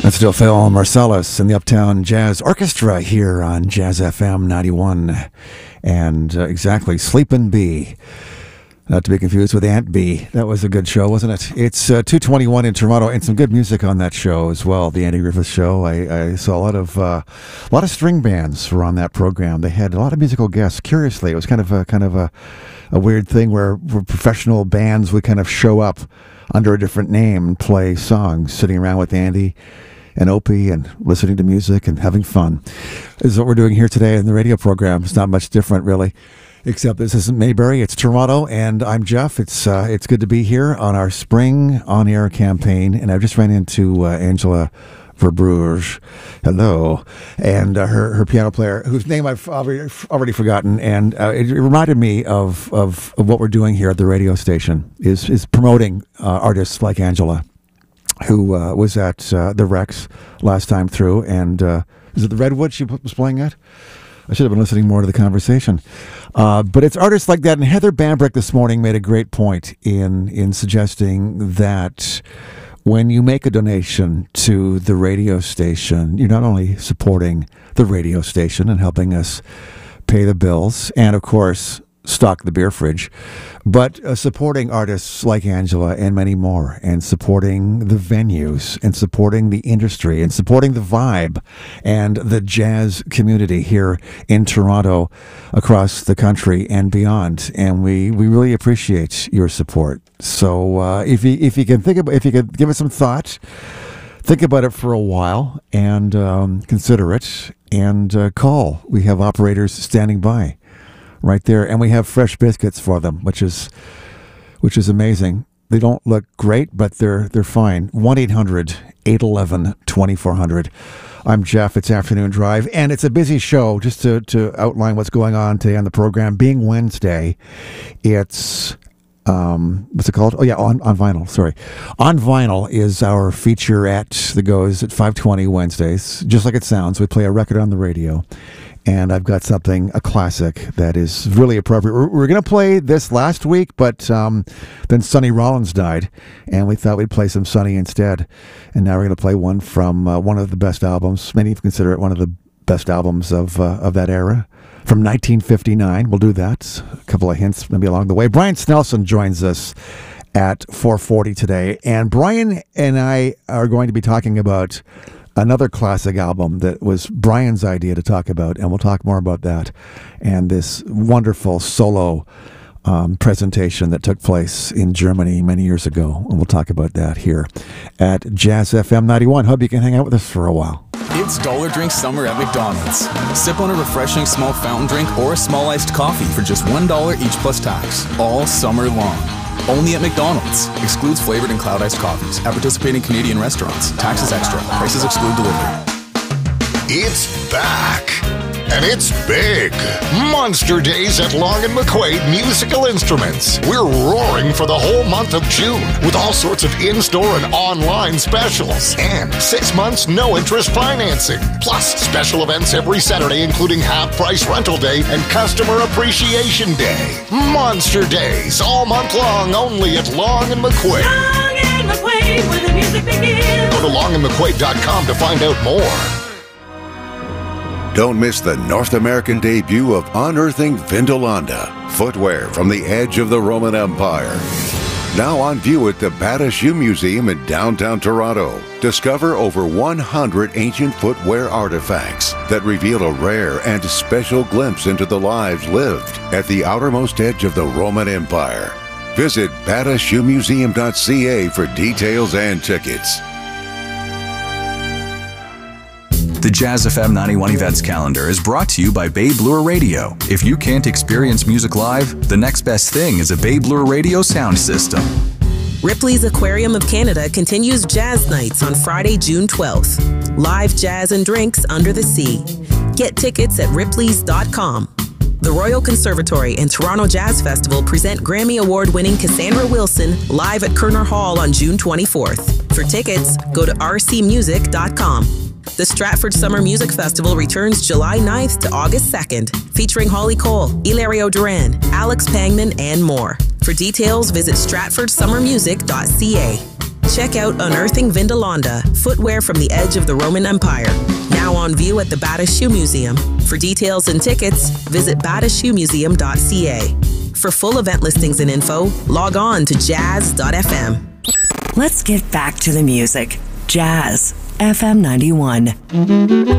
That's still Phil Marsalis and the Uptown Jazz Orchestra here on Jazz FM 91. And exactly, Sleepin' Bee. Not to be confused with Ant Bee. That was a good show, wasn't it? It's 2:21 in Toronto, and some good music on that show as well. The Andy Griffith Show. I saw a lot of string bands were on that program. They had a lot of musical guests. Curiously, it was kind of a weird thing where professional bands would kind of show up under a different name and play songs, sitting around with Andy and Opie and listening to music and having fun. This is what we're doing here today in the radio program. It's not much different, really, except this isn't Mayberry, it's Toronto, and I'm Jeff. It's good to be here on our spring on-air campaign, and I just ran into Angela Verbrugge. Hello. And her piano player, whose name I've already forgotten, and it reminded me of what we're doing here at the radio station, is promoting artists like Angela, who was at the Rex last time through, and is it the Redwood she was playing at? I should have been listening more to the conversation. But it's artists like that, and Heather Bambrick this morning made a great point in suggesting that when you make a donation to the radio station, you're not only supporting the radio station and helping us pay the bills and, of course, stock the beer fridge, but supporting artists like Angela and many more, and supporting the venues, and supporting the industry, and supporting the vibe and the jazz community here in Toronto, across the country and beyond. And we really appreciate your support. So if you can give it some thought, think about it for a while, and consider it, and call. We have operators standing by right there, and we have fresh biscuits for them, which is amazing. They don't look great, but they're fine. 1-800-811-2400. I'm Jeff. It's Afternoon Drive, and it's a busy show. Just to outline what's going on today on the program, being Wednesday, it's what's it called? Oh yeah, on vinyl. Sorry, On Vinyl is our featurette that goes at 5:20 Wednesdays. Just like it sounds, we play a record on the radio. And I've got a classic that is really appropriate. We're going to play this last week, but then Sonny Rollins died, and we thought we'd play some Sonny instead. And now we're going to play one from one of the best albums. Many consider it one of the best albums of that era, from 1959. We'll do that. A couple of hints maybe along the way. Brian Snelson joins us at 4:40 today, and Brian and I are going to be talking about another classic album that was Brian's idea to talk about, and we'll talk more about that, and this wonderful solo presentation that took place in Germany many years ago, and we'll talk about that here at Jazz FM 91. Hope you can hang out with us for a while. It's Dollar Drink Summer at McDonald's. Sip on a refreshing small fountain drink or a small iced coffee for just $1 each plus tax, all summer long. Only at McDonald's. Excludes flavored and cloud iced coffees. At participating Canadian restaurants. Taxes extra. Prices exclude delivery. It's back. And it's big. Monster Days at Long & McQuaid Musical Instruments. We're roaring for the whole month of June with all sorts of in-store and online specials. And 6 months no-interest financing. Plus special events every Saturday, including half-price rental day and customer appreciation day. Monster Days all month long, only at Long & McQuaid. Long & McQuaid, where the music begins. Go to longandmcquaid.com to find out more. Don't miss the North American debut of Unearthing Vindolanda, footwear from the edge of the Roman Empire. Now on view at the Bata Shoe Museum in downtown Toronto. Discover over 100 ancient footwear artifacts that reveal a rare and special glimpse into the lives lived at the outermost edge of the Roman Empire. Visit batashoemuseum.ca for details and tickets. The Jazz FM 91 events calendar is brought to you by Babe Lure Radio. If you can't experience music live, the next best thing is a Babe Lure Radio sound system. Ripley's Aquarium of Canada continues Jazz Nights on Friday, June 12th. Live jazz and drinks under the sea. Get tickets at ripleys.com. The Royal Conservatory and Toronto Jazz Festival present Grammy Award-winning Cassandra Wilson live at Kerner Hall on June 24th. For tickets, go to rcmusic.com. The Stratford Summer Music Festival returns July 9th to August 2nd, featuring Holly Cole, Hilario Duran, Alex Pangman, and more. For details, visit stratfordsummermusic.ca. Check out Unearthing Vindolanda, footwear from the edge of the Roman Empire. Now on view at the Bata Shoe Museum. For details and tickets, visit batashoemuseum.ca. For full event listings and info, log on to jazz.fm. Let's get back to the music. Jazz FM 91.